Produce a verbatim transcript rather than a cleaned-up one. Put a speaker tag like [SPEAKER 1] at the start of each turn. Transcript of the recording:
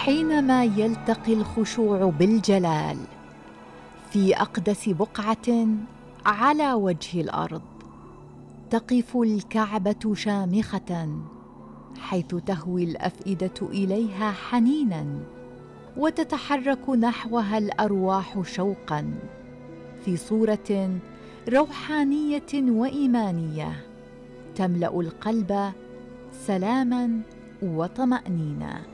[SPEAKER 1] حينما يلتقي الخشوع بالجلال في أقدس بقعة على وجه الأرض، تقف الكعبة شامخة حيث تهوي الأفئدة إليها حنيناً، وتتحرك نحوها الأرواح شوقاً، في صورة روحانية وإيمانية تملأ القلب سلاماً وطمأنينة.